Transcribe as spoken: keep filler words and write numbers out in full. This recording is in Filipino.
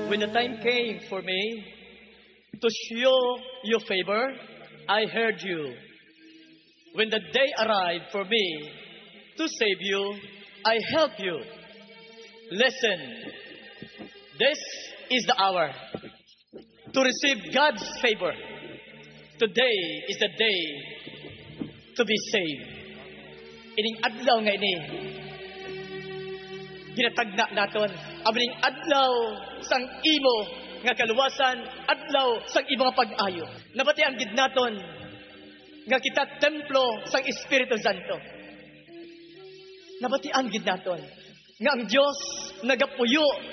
When the time came for me to show you favor, I heard you. When the day arrived for me to save you, I help you. Listen, this is the hour to receive God's favor. Today is the day to be saved. Ining adlaw nga ini, ginatagna naton. Abining adlaw sang imo nga kaluwasan, adlaw sang imo nga pag-ayo. Nabatian gid naton nga kita templo sang Espiritu Santo. Nabatian gid naton nga ang Dios nagapuyo